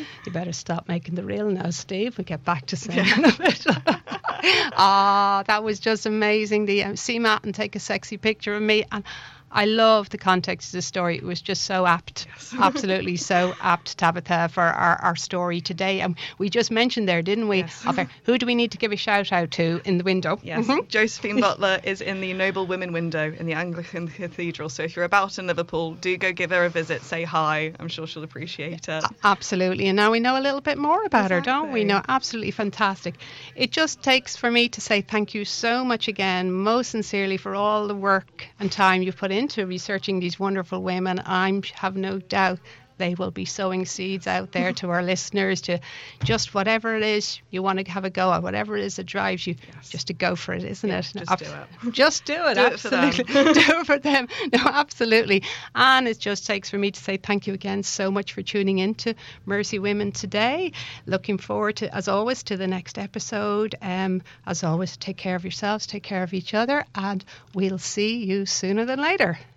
You better stop making the reel now, Steve. We'll get back to saying it. That was just amazing. The see Matt and take a sexy picture of me. And I love the context of the story. It was just so apt, absolutely so apt, Tabitha, for our story today. And we just mentioned there, didn't we? Yes. Who do we need to give a shout out to in the window? Yes, Josephine Butler is in the Noble Women window in the Anglican Cathedral. So if you're about in Liverpool, do go give her a visit, say hi. I'm sure she'll appreciate it. Absolutely. And now we know a little bit more about her, don't we? No, absolutely fantastic. It just takes for me to say thank you so much again, most sincerely, for all the work and time you've put into researching these wonderful women. I have no doubt they will be sowing seeds out there to our listeners to just whatever it is you want to have a go at, whatever it is that drives you, just to go for it, isn't it? Just do it. Just do it, absolutely. Do it for them. No, absolutely. And it just takes for me to say thank you again so much for tuning in to Mercy Women today. Looking forward to, as always, to the next episode. As always, take care of yourselves, take care of each other, and we'll see you sooner than later.